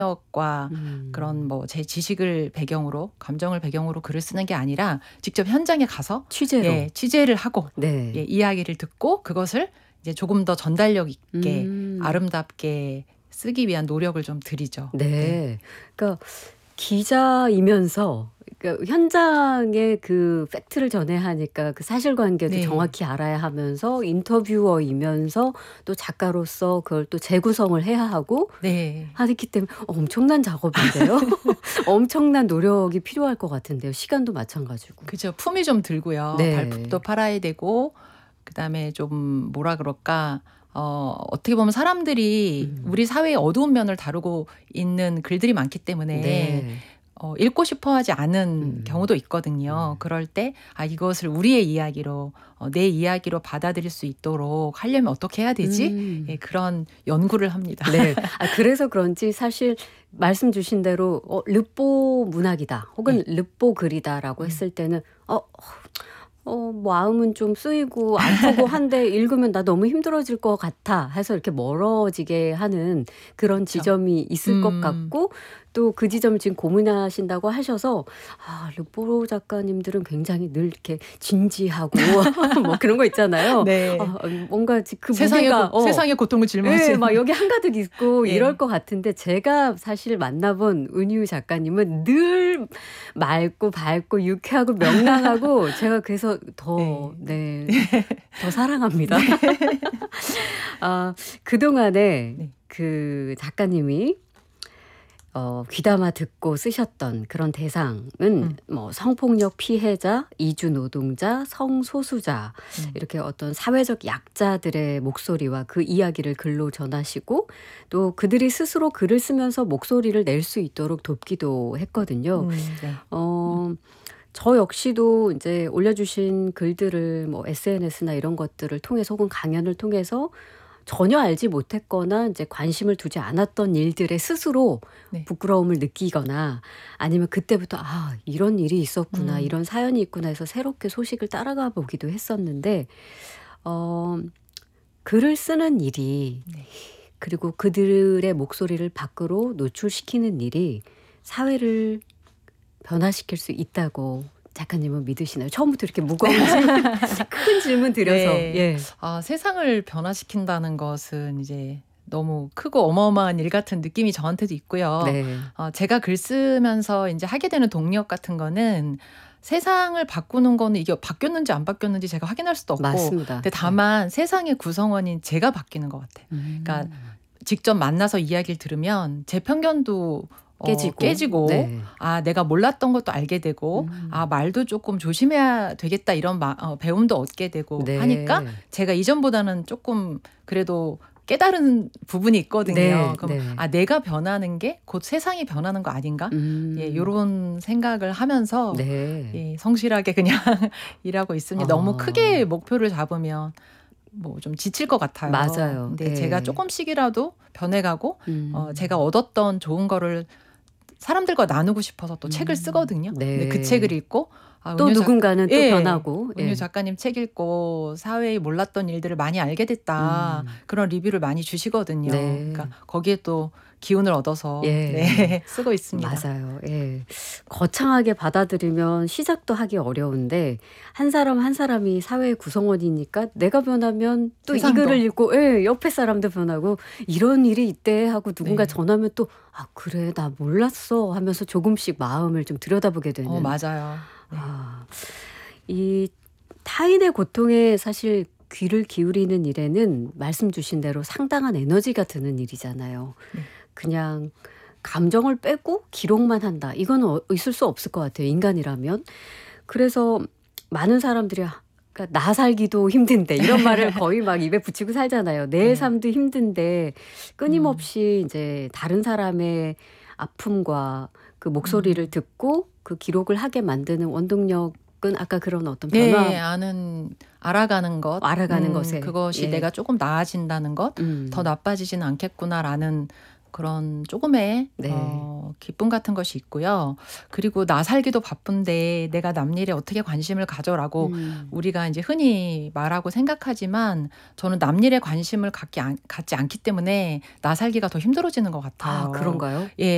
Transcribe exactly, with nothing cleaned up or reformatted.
과 음. 그런 뭐 제 지식을 배경으로 감정을 배경으로 글을 쓰는 게 아니라 직접 현장에 가서 취재로. 예, 취재를 하고 네. 예, 이야기를 듣고 그것을 이제 조금 더 전달력 있게 음. 아름답게 쓰기 위한 노력을 좀 들이죠. 네. 네. 그러니까 기자이면서 그러니까 현장에 그 팩트를 전해야 하니까 그 사실관계도 네. 정확히 알아야 하면서 인터뷰어이면서 또 작가로서 그걸 또 재구성을 해야 하고 네. 하기 때문에 엄청난 작업인데요. 엄청난 노력이 필요할 것 같은데요. 시간도 마찬가지고. 그죠. 품이 좀 들고요. 네. 발품도 팔아야 되고 그다음에 좀 뭐라 그럴까 어 어떻게 보면 사람들이 음. 우리 사회의 어두운 면을 다루고 있는 글들이 많기 때문에 네. 어 읽고 싶어 하지 않은 음. 경우도 있거든요. 음. 그럴 때 아 이것을 우리의 이야기로 어 내 이야기로 받아들일 수 있도록 하려면 어떻게 해야 되지? 음. 예, 그런 연구를 합니다. 네. 아 그래서 그런지 사실 말씀 주신 대로 어 르뽀 문학이다 혹은 네. 르뽀 글이다라고 음. 했을 때는 어 어 마음은 좀 쓰이고 아프고 한데 읽으면 '나 너무 힘들어질 것 같아.' 해서 이렇게 멀어지게 하는 그런 그쵸. 지점이 있을 것 음. 같고 또 그 지점을 지금 고민하신다고 하셔서 아 르뽀 작가님들은 굉장히 늘 이렇게 진지하고 뭐 그런 거 있잖아요. 네. 아 뭔가 지 그 세상의 무게가 고 어 세상의 고통을 예 짊어지는. 막 여기 한가득 있고 예. 이럴 것 같은데 제가 사실 만나본 은유 작가님은 늘 맑고 밝고 유쾌하고 명랑하고 제가 그래서 더 네. 네 더 사랑합니다. 네. 아 그동안에 네. 그 작가님이 어 귀담아 듣고 쓰셨던 그런 대상은 음. 뭐 성폭력 피해자, 이주 노동자, 성소수자 음. 이렇게 어떤 사회적 약자들의 목소리와 그 이야기를 글로 전하시고 또 그들이 스스로 글을 쓰면서 목소리를 낼 수 있도록 돕기도 했거든요. 음 네. 어 저 역시도 인제 올려주신 글들을 뭐 에스엔에스나 이런 것들을 통해서 혹은 강연을 통해서 전혀 알지 못했거나 인제 관심을 두지 않았던 일들에 스스로 네. 부끄러움을 느끼거나 아니면 그때부터 '아 이런 일이 있었구나. 음. 이런 사연이 있구나.' 해서 새롭게 소식을 따라가 보기도 했었는데 어 글을 쓰는 일이 네. 그리고 그들의 목소리를 밖으로 노출시키는 일이 사회를 변화시킬 수 있다고 작가님은 믿으시나요? 처음부터 이렇게 무거운 질문 큰 질문 드려서. 네. 예. 아 세상을 변화시킨다는 것은 이제 너무 크고 어마어마한 일 같은 느낌이 저한테도 있고요. 네. 어 제가 글 쓰면서 인제 하게 되는 동력 같은 거는 세상을 바꾸는 거는 이게 바뀌었는지 안 바뀌었는지 제가 확인할 수도 없고 맞습니다. 근데 네. 다만 세상의 구성원인 제가 바뀌는 것 같아요. 그러니까 음. 직접 만나서 이야기를 들으면 제 편견도 어 깨지고. 깨지고 네. 아 내가 몰랐던 것도 알게 되고 음. '아 말도 쪼끔 조심해야 되겠다.' 이런 마 어 배움도 얻게 되고 하니까 네. 제가 이전보다는 쪼끔 그래도 깨달은 부분이 있거든요. 네. 그럼 네. '아 내가 변하는 게 곧 세상이 변하는 거 아닌가?' 예 음. 요런 생각을 하면서 네. 예 성실하게 그냥 일하고 있습니다. 너무 크게 아. 목표를 잡으면 뭐 좀 지칠 것 같아요. 맞아요. 근데 제가 예. 쪼끔씩이라도 변해가고 어 제가 음. 얻었던 좋은 거를 사람들과 나누고 싶어서 또 책을 음. 쓰거든요. 근데 그 책을 네. 읽고 아 또 은유 작 누군가는 또 예. 변하고. "은유 예. 작가님 책 읽고 사회의 몰랐던 일들을 많이 알게 됐다." 음. 그런 리뷰를 많이 주시거든요. 그러니까 네. 거기에 또 기운을 얻어서 예. 네 쓰고 있습니다. 맞아요. 예. 거창하게 받아들이면 시작도 하기 어려운데 한 사람 한 사람이 사회의 구성원이니까 내가 변하면 또 이 세상도. 글을 읽고 예 옆에 사람도 변하고 '이런 일이 있대.' 하고 누군가 네. 전하면 또 '아 그래 나 몰랐어.' 하면서 조금씩 마음을 좀 들여다보게 되는. 어 맞아요. 네. 아. 이 타인의 고통에 사실 귀를 기울이는 일에는 말씀 주신 대로 상당한 에너지가 드는 일이잖아요. 네. 그냥 감정을 빼고 기록만 한다. 이거는 어 있을 수 없을 것 같아요 인간이라면. 그래서 많은 사람들이 아 그러니까 "나 살기도 힘든데." 이런 말을 거의 막 입에 붙이고 살잖아요. 내 네. 삶도 힘든데 음. 끊임없이 인제 다른 사람의 아픔과 그 목소리를 음. 듣고 그 기록을 하게 만드는 원동력은 아까 그런 어떤 네. 변화 아는 알아가는 것. 알아가는 음 것에. 그것이 예. '내가 쪼금 나아진다는 것. 더 음. 나빠지지는 않겠구나.'라는 그런 쪼금의 네. 어 기쁨 같은 것이 있고요. 그리고 '나 살기도 바쁜데 내가 남 일에 어떻게 관심을 가져.'라고 음. 우리가 인제 흔히 말하고 생각하지만 저는 남 일에 관심을 갖기 않 갖지 않기 때문에 나 살기가 더 힘들어지는 것 아 같아요. 그런가요? 예.